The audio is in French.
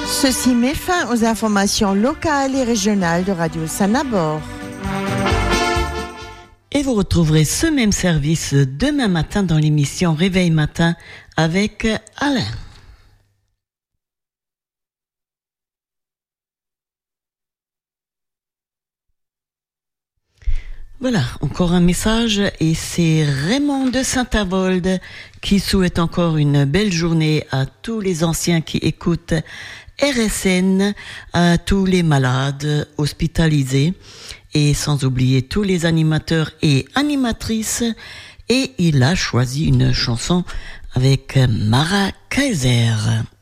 Ceci met fin aux informations locales et régionales de Radio Sanabor. Et vous retrouverez ce même service demain matin dans l'émission Réveil Matin avec Alain. Voilà, encore un message et c'est Raymond de Saint-Avold qui souhaite encore une belle journée à tous les anciens qui écoutent RSN, à tous les malades hospitalisés et sans oublier tous les animateurs et animatrices. Et il a choisi une chanson avec Mara Kaiser.